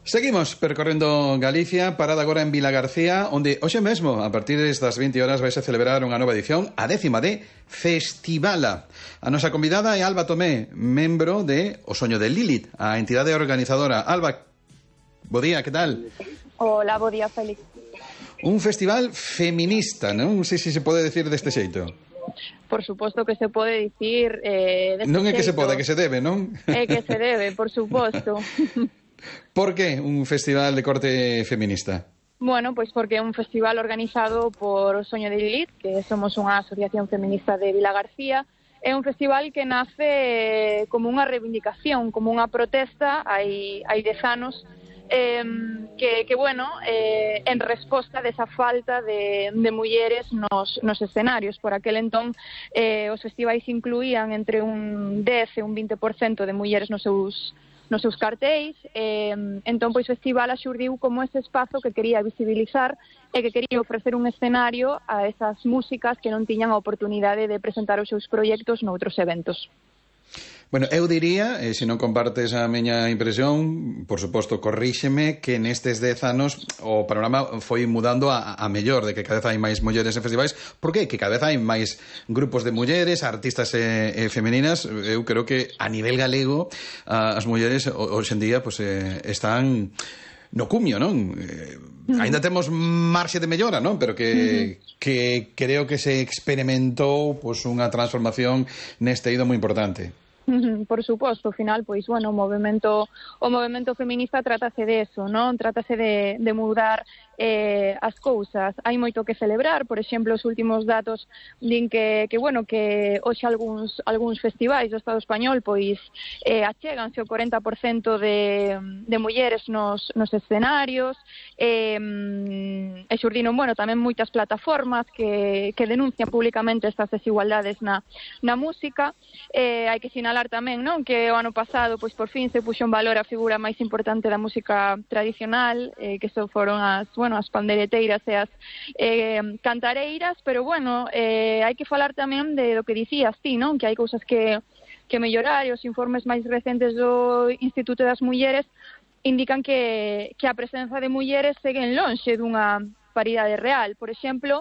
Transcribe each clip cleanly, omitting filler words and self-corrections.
Seguimos percorrendo Galicia, parada agora en Vilagarcía, onde hoxe mesmo, a partir das 20 horas, vais a celebrar unha nova edición, a 10ª de Festivala. A nosa convidada é Alba Tomé, membro de O Soño de Lilith, a entidade organizadora. Alba, bo día, que tal? Hola, bo día, Félix. Un festival feminista, non sei se se pode decir deste xeito. Por suposto que se pode dicir non é que se pode, é que se debe, non? É que se debe, por suposto. Por que un festival de corte feminista? Bueno, pois porque é un festival organizado por O Soño de Lilith, que somos unha asociación feminista de Vilagarcía. É un festival que nace como unha reivindicación, como unha protesta hai 10 anos, que bueno, en resposta desa falta de mulleres nos escenarios. Por aquel entón, os festivais incluían entre un 10 e un 20% de mulleres nos seus cartéis, entón pois festival xurdiu como ese espazo que quería visibilizar e que quería ofrecer un escenario a esas músicas que non tiñan a oportunidade de presentar os seus proxectos noutros eventos. Bueno, eu diría, se non compartes a miña impresión, por suposto, corríxeme, que nestes 10 anos o panorama foi mudando a mellor, de que cada vez hai máis mulleres en festivais. Por que? Que cada vez hai máis grupos de mulleres, artistas femeninas. Eu creo que a nivel galego as mulleres hoxe en día pues, están no cumio, non? Ainda temos marxe de mellora, non? Pero que creo que se experimentou pues, unha transformación neste eido moi importante. Por suposto, ao final, pois, bueno, o movemento feminista trátase de eso, non? Trátase de mudar as cousas. Hai moito que celebrar, por exemplo, os últimos datos din que hoxe algúns festivais do Estado español pois achéganse o 40% de mulleres nos escenarios, e xurdiron, bueno, tamén moitas plataformas que denuncian públicamente estas desigualdades na música. Hai que sinalar tamén, non, que o ano pasado pois por fin se puxo en valor a figura máis importante da música tradicional, que foron as pandeireteiras e as cantareiras, pero bueno, hai que falar tamén do que dicías ti, non? Que hai cousas que mellorar, e os informes máis recentes do Instituto das Mulleres indican que a presenza de mulleres seguen lonxe dunha paridade real. Por exemplo,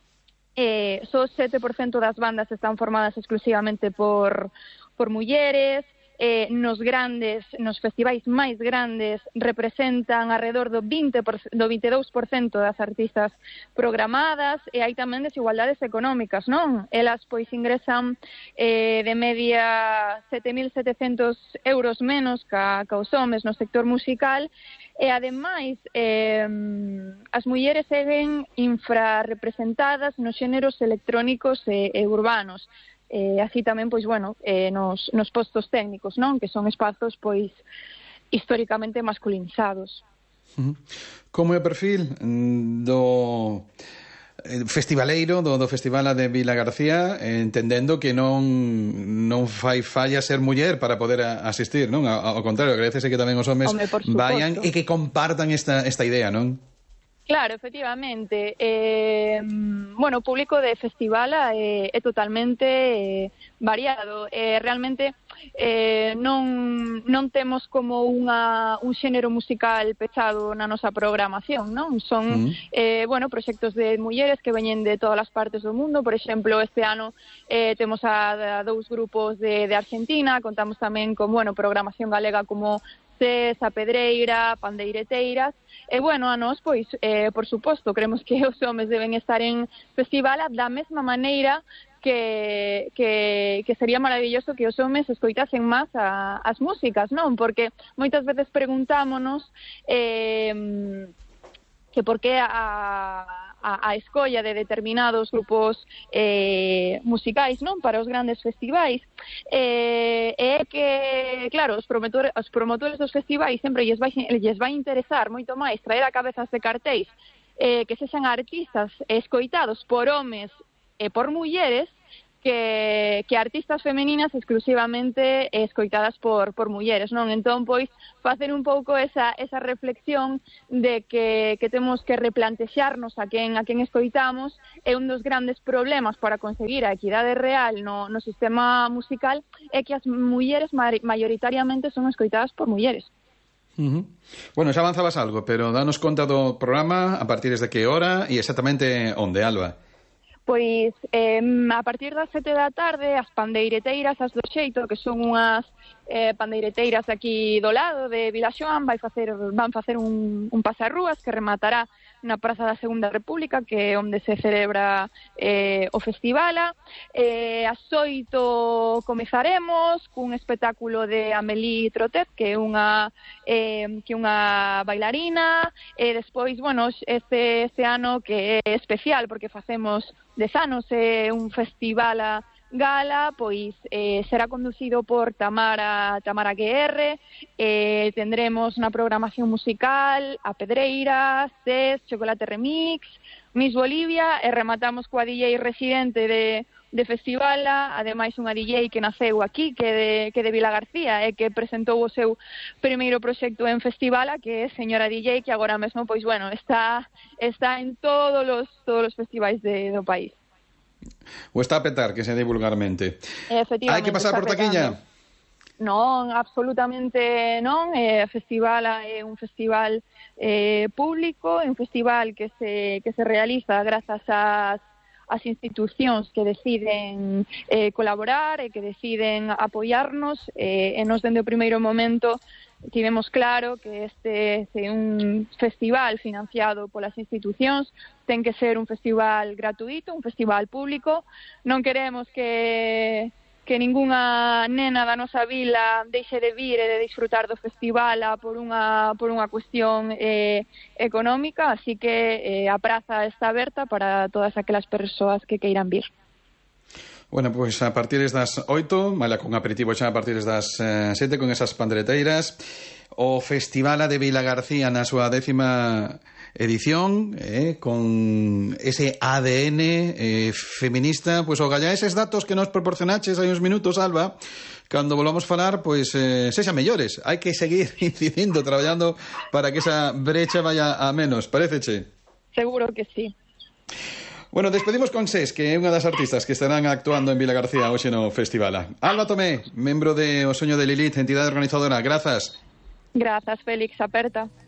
só 7% das bandas están formadas exclusivamente por mulleres. Nos festivais máis grandes representan alrededor do 22% das artistas programadas, e hai tamén desigualdades económicas, non? Elas pois ingresan de media 7.700 euros menos ca os homes no sector musical, e ademais as mulleres seguen infrarrepresentadas nos xéneros electrónicos e urbanos. Así tamén, pois, bueno, nos postos técnicos, non? Que son espazos, pois, históricamente masculinizados. Como é o perfil do festivaleiro, do Festival de Vilagarcía, entendendo que non fai falla ser muller para poder asistir, non? Ao contrario, agradecese que tamén os homes vayan e que compartan esta idea, non? Claro, efectivamente. Bueno, o público de Festivala é totalmente variado. Realmente non temos como un xénero musical pechado na nosa programación, non? Son, bueno, proxectos de mulleres que veñen de todas as partes do mundo. Por exemplo, este ano temos a dous grupos de Argentina, contamos tamén con, bueno, programación galega como a Pedreira, Pandeireteiras, e bueno, a nós, pois, por suposto, creemos que os homes deben estar en Festivala da mesma maneira que sería maravilloso que os homes escoitasen máis as músicas, non? Porque moitas veces preguntámonos que por que a escolla de determinados grupos musicais, non, para os grandes festivais, é que, claro, os promotores dos festivais sempre lles vai interesar moito máis traer a cabezas de cartéis que sexan artistas escoitados por homes e por mulleres que artistas femeninas exclusivamente escoitadas por mulleres, non? Entón, pois, facer un pouco esa reflexión de que temos que replantexarnos a quen escoitamos. É un dos grandes problemas para conseguir a equidade real no sistema musical, é que as mulleres maioritariamente son escoitadas por mulleres. Bueno, xa avanzabas algo, pero danos conta do programa, a partir de que hora e exactamente onde, Alba? Pois a partir das 7 da tarde as pandeireteiras, as do Xeito, que son unhas pandeireteiras aquí do lado de Vilaxoán, van facer un pasarrúas que rematará na Praza da Segunda República, que é onde se celebra o festivala. As 8 comezaremos cun espectáculo de Amélie Trotet, que é unha bailarina, e despois, bueno, este ano que é especial porque facemos 10 anos, é un festival gala, pois será conducido por Tamara GR, tendremos na programación musical a Pedreira, Cés, Chocolate Remix, Miss Bolivia, e rematamos coa DJ residente de festivala, ademais unha DJ que naceu aquí, que de Vilagarcía, e que presentou o seu primeiro proxecto en festivala, que é Señora DJ, que agora mesmo, pois bueno, está en todos os festivais do país. O está a petar, que se di vulgarmente. Hai que pasar por taquilla? Non, absolutamente non. O festival é un festival público, é un festival que se realiza grazas ás institucións que deciden colaborar e que deciden apoiarnos, e nos dende o primeiro momento tivemos claro que este é un festival financiado polas institucións, ten que ser un festival gratuito, un festival público. Non queremos que ningunha nena da nosa vila deixe de vir e de disfrutar do festival por unha cuestión económica, así que a praza está aberta para todas aquelas persoas que queiran vir. Bueno, pois a partir das 8, mala con aperitivo xa a partir das 7 con esas pandreteiras, o Festival de Vilagarcía na súa 10ª edición, con ese ADN feminista, pois o galla eses datos que nos proporcionaches hai uns minutos, Alba, cando volvamos falar, pois sexa mellores. Hai que seguir incidindo, traballando para que esa brecha vaya a menos, paréceche? Seguro que sí. Bueno, despedimos con Sés, que é unha das artistas que estarán actuando en Vilagarcía hoxe no festival. Alba Tomé, membro de O Soño de Lilith, entidade organizadora. Grazas. Grazas, Félix, aperta.